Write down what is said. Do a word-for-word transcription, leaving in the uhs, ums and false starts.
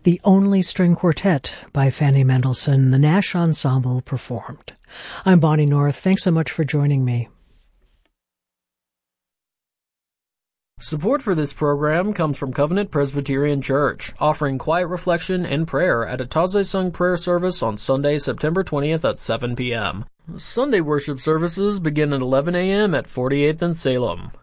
The Only String Quartet by Fanny Mendelssohn, the Nash Ensemble performed. I'm Bonnie North. Thanks so much for joining me. Support for this program comes from Covenant Presbyterian Church, offering quiet reflection and prayer at a Taizé Sung prayer service on Sunday, September twentieth at seven p.m. Sunday worship services begin at eleven a.m. at forty-eighth and Salem.